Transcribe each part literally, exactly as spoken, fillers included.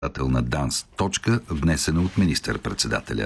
на ДАНС, точка, внесена от министър-председателя.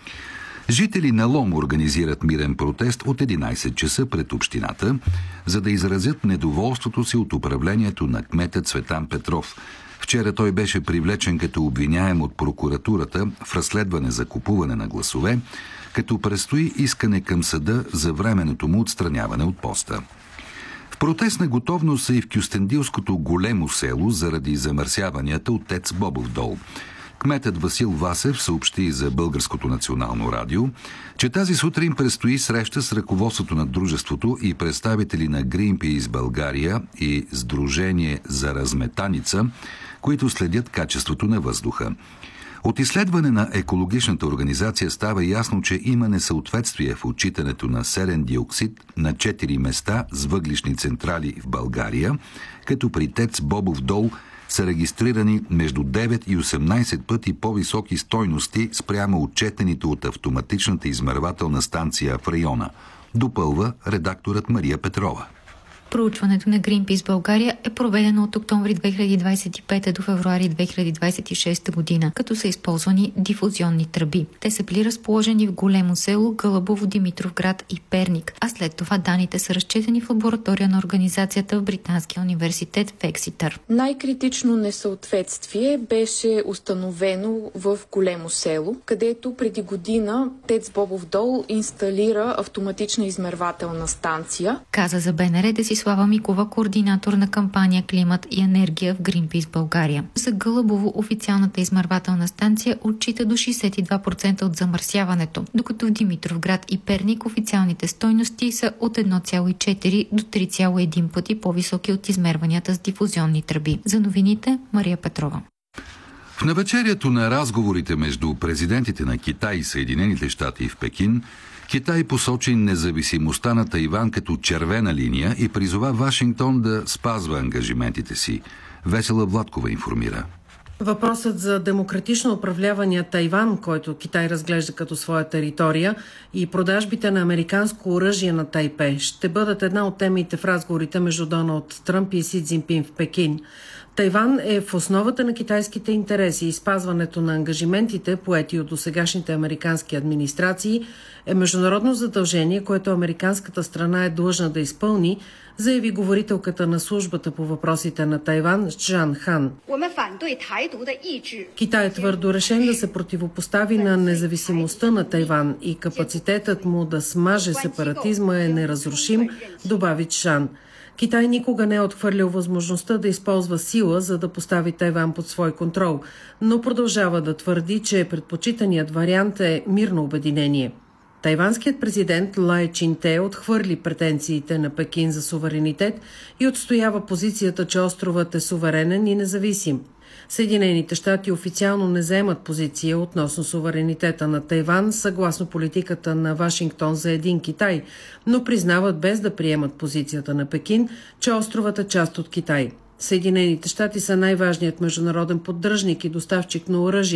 Жители на Лом организират мирен протест от единайсет часа пред общината, за да изразят недоволството си от управлението на кмета Цветан Петров. Вчера той беше привлечен като обвиняем от прокуратурата в разследване за купуване на гласове, като предстои искане към съда за временното му отстраняване от поста. В протестна готовност са и в Кюстендилското големо село заради замърсяванията от ТЕЦ Бобов дол. Кметът Васил Васев съобщи за Българското национално радио, че тази сутрин предстои среща с ръководството на дружеството и представители на Greenpeace България и Сдружение за разметаница, които следят качеството на въздуха. От изследване на екологичната организация става ясно, че има несъответствие в отчитането на серен диоксид на четири места с въглищни централи в България, като при ТЕЦ Бобов дол са регистрирани между девет и осемнайсет пъти по-високи стойности спрямо отчетените от автоматичната измервателна станция в района. Допълва редакторът Мария Петрова. Проучването на Greenpeace България е проведено от октомври две хиляди двайсет и пета до февруари две хиляди двайсет и шеста година, като са използвани дифузионни тръби. Те са били разположени в Големо село, Гълъбово, Димитровград и Перник, а след това данните са разчетени в лаборатория на организацията в Британския университет в Екситър. Най-критично несъответствие беше установено в Големо село, където преди година ТЕЦ Бобов дол инсталира автоматична измервателна станция. Каза за БНР Десислава Микова, координатор на кампания Климат и енергия в Greenpeace България. За Гълъбово официалната измервателна станция отчита до шейсет и два процента от замърсяването, докато в Димитровград и Перник официалните стойности са от едно цяло и четири до три цяло и един пъти по-високи от измерванията с дифузионни тръби. За новините Мария Петрова. В навечерието на разговорите между президентите на Китай и Съединените щати в Пекин, Китай посочи независимостта на Тайван като червена линия и призова Вашингтон да спазва ангажиментите си. Весела Владкова информира. Въпросът за демократично управлявания Тайван, който Китай разглежда като своя територия, и продажбите на американско оръжие на Тайпе ще бъдат една от темите в разговорите между Доналд Тръмп и Си Цзинпин в Пекин. Тайван е в основата на китайските интереси и спазването на ангажиментите, поети от досегашните американски администрации, е международно задължение, което американската страна е длъжна да изпълни, заяви говорителката на службата по въпросите на Тайван Джан Хан. Китай е твърдо решен да се противопостави на независимостта на Тайван и капацитетът му да смаже сепаратизма е неразрушим, добави Чжан. Китай никога не е отхвърлял възможността да използва сила, за да постави Тайван под свой контрол, но продължава да твърди, че предпочитаният вариант е мирно обединение. Тайванският президент Лай Чинте отхвърли претенциите на Пекин за суверенитет и отстоява позицията, че островът е суверенен и независим. Съединените щати официално не заемат позиция относно суверенитета на Тайван, съгласно политиката на Вашингтон за един Китай, но признават без да приемат позицията на Пекин, че островът е част от Китай. Съединените щати са най-важният международен поддръжник и доставчик на оръжие